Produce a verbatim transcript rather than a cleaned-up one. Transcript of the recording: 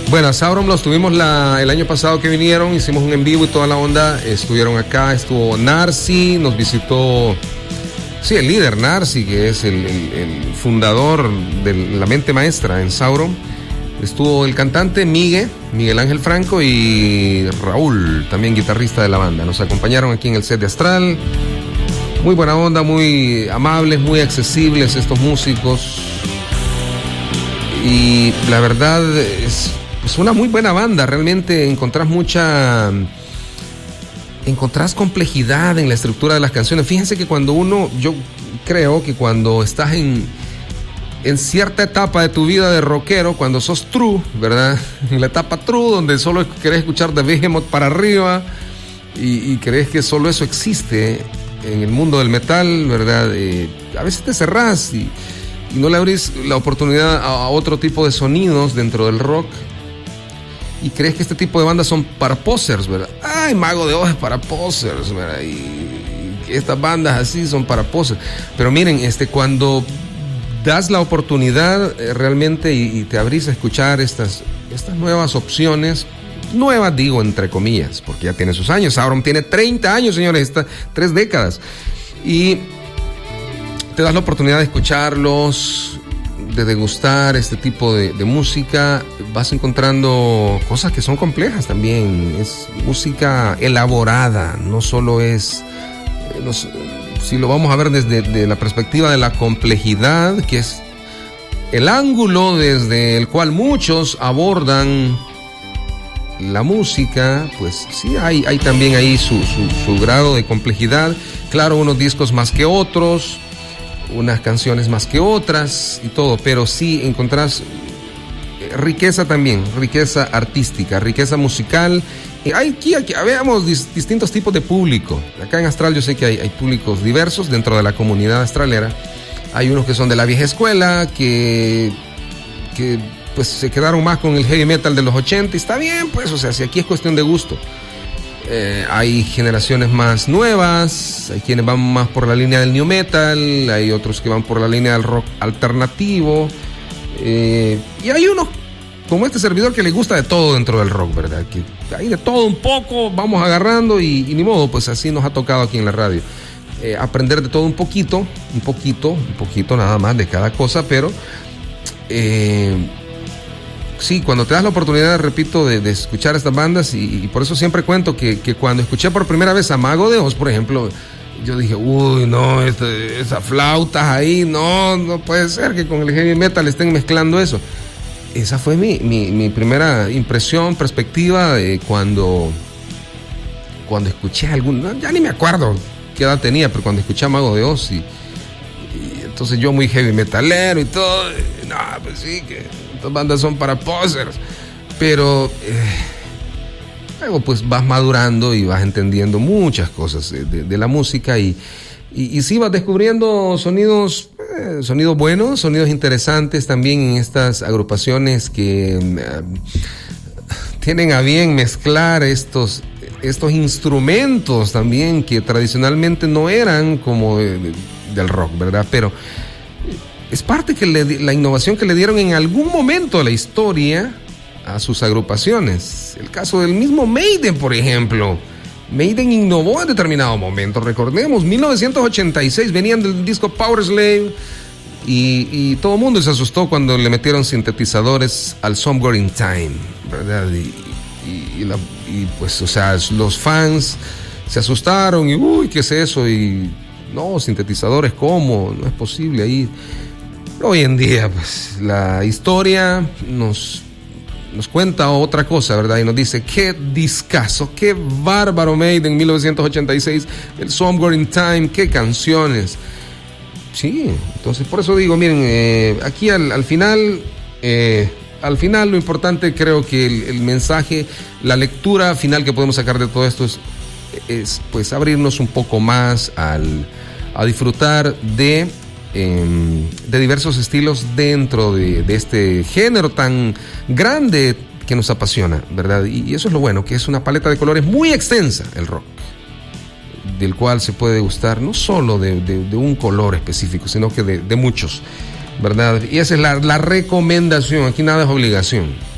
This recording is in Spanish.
Bueno, a Sauron los tuvimos la, el año pasado que vinieron, hicimos un en vivo y toda la onda, estuvieron acá, estuvo Narci, nos visitó, sí, el líder Narci, que es el, el, el fundador de la mente maestra en Sauron. Estuvo el cantante Miguel, Miguel Ángel Franco, y Raúl, también guitarrista de la banda. Nos acompañaron aquí en el set de Astral. Muy buena onda, muy amables, muy accesibles estos músicos. Y la verdad es, es una muy buena banda. Realmente encontrás mucha... Encontrás complejidad en la estructura de las canciones. Fíjense que cuando uno... Yo creo que cuando estás en... en cierta etapa de tu vida de rockero, cuando sos true, ¿verdad? En la etapa true, donde solo querés escuchar The Behemoth para arriba y, y crees que solo eso existe en el mundo del metal, ¿verdad? Eh, a veces te cerrás y, y no le abrís la oportunidad a, a otro tipo de sonidos dentro del rock y crees que este tipo de bandas son para posers, ¿verdad? Ay, Mago de Oz es para posers, ¿verdad? Y, y estas bandas así son para posers. Pero miren, este, cuando das la oportunidad eh, realmente y, y te abrís a escuchar estas, estas nuevas opciones, nuevas digo entre comillas, porque ya tiene sus años. Sauron tiene treinta años, señores, está, tres décadas, y te das la oportunidad de escucharlos, de degustar este tipo de, de música. Vas encontrando cosas que son complejas también, es música elaborada, no solo es eh, no, si lo vamos a ver desde de la perspectiva de la complejidad, que es el ángulo desde el cual muchos abordan la música, pues sí, hay, hay también ahí su, su, su grado de complejidad. Claro, unos discos más que otros, unas canciones más que otras y todo, pero sí encontrás riqueza también, riqueza artística, riqueza musical. Hay aquí, aquí veamos dis, distintos tipos de público. Acá en Astral yo sé que hay, hay públicos diversos dentro de la comunidad astralera. Hay unos que son de la vieja escuela, que, que pues se quedaron más con el heavy metal de los ochenta, y está bien, pues, o sea, si aquí es cuestión de gusto. Eh, hay generaciones más nuevas, hay quienes van más por la línea del new metal, hay otros que van por la línea del rock alternativo, eh, y hay unos como este servidor que le gusta de todo dentro del rock, ¿verdad? Que hay de todo un poco, vamos agarrando y, y ni modo, pues así nos ha tocado aquí en la radio. Eh, aprender de todo un poquito, un poquito, un poquito nada más de cada cosa, pero eh, sí, cuando te das la oportunidad, repito, de, de escuchar estas bandas, y, y por eso siempre cuento que, que cuando escuché por primera vez a Mago de Oz, por ejemplo, yo dije, uy, no, este, esas flautas ahí, no, no puede ser que con el heavy metal estén mezclando eso. Esa fue mi, mi, mi primera impresión, perspectiva de cuando, cuando escuché algún, ya ni me acuerdo qué edad tenía, pero cuando escuché a Mago de Oz, y, y entonces yo muy heavy metalero y todo, y, no, pues sí, que estas bandas son para posers, pero eh, luego pues vas madurando y vas entendiendo muchas cosas de, de, de la música, y, y, y sí vas descubriendo sonidos, eh, sonidos buenos, sonidos interesantes también en estas agrupaciones que eh, tienen a bien mezclar estos, estos instrumentos también que tradicionalmente no eran como de, de, del rock, ¿verdad? Pero es parte que le, la innovación que le dieron en algún momento a la historia a sus agrupaciones. El caso del mismo Maiden, por ejemplo. Maiden innovó en determinado momento, recordemos, mil novecientos ochenta y seis, venían del disco Powerslave, y, y todo el mundo se asustó cuando le metieron sintetizadores al Somewhere in Time, ¿verdad? Y, y, y, la, y pues, o sea, los fans se asustaron y, uy, ¿qué es eso? Y no, sintetizadores, ¿cómo? No es posible ahí. Hoy en día, pues, la historia nos... nos cuenta otra cosa, ¿verdad? Y nos dice, qué discazo, qué bárbaro Maiden en mil novecientos ochenta y seis, el Somewhere in Time, qué canciones. Sí, entonces por eso digo, miren, eh, aquí al, al final, eh, al final lo importante, creo que el, el mensaje, la lectura final que podemos sacar de todo esto es, es pues abrirnos un poco más al, a disfrutar de de diversos estilos dentro de, de este género tan grande que nos apasiona, ¿verdad? Y eso es lo bueno, que es una paleta de colores muy extensa, el rock, del cual se puede gustar no solo de, de, de un color específico, sino que de, de muchos, ¿verdad? Y esa es la, la recomendación, aquí nada es obligación.